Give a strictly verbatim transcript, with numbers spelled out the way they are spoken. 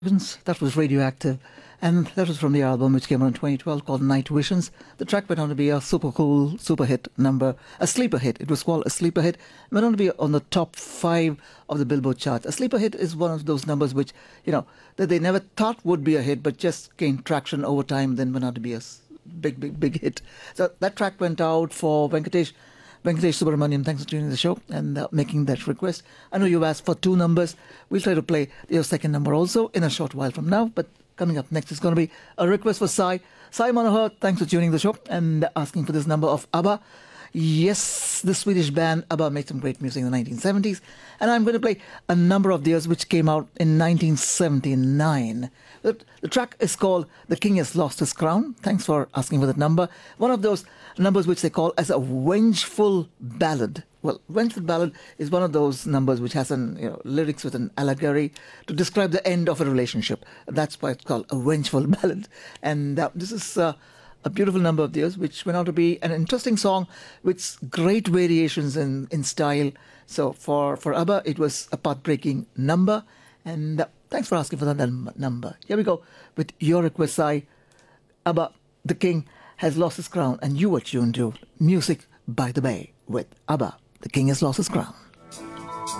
That was Radioactive, and that was from the album which came out in twenty twelve called Night Visions. The track went on to be a super cool, super hit number, a sleeper hit. It was called a sleeper hit. It went on to be on the top five of the Billboard charts. A sleeper hit is one of those numbers which, you know, that they never thought would be a hit, but just gained traction over time, then went on to be a s- big, big, big hit. So that track went out for Venkatesh. Venkatesh Subramaniam, thanks for tuning in the show and uh, making that request. I know you asked for two numbers. We'll try to play your second number also in a short while from now. But coming up next is going to be a request for Sai. Sai Manohar, thanks for tuning the show and asking for this number of ABBA. Yes, the Swedish band ABBA made some great music in the nineteen seventies. And I'm going to play a number of theirs which came out in nineteen seventy-nine. The, the track is called The King Has Lost His Crown. Thanks for asking for that number. One of those numbers which they call as a vengeful ballad. Well, vengeful ballad is one of those numbers which has an, you know, lyrics with an allegory to describe the end of a relationship. That's why it's called a vengeful ballad. And uh, this is uh, a beautiful number of theirs, which went out to be an interesting song with great variations in, in style. So for, for ABBA, it was a path-breaking number. And uh, thanks for asking for that num- number. Here we go with your request, Sai. ABBA, The King Has Lost His Crown. And you are tuned to Music by the Bay with ABBA, The King Has Lost His Crown.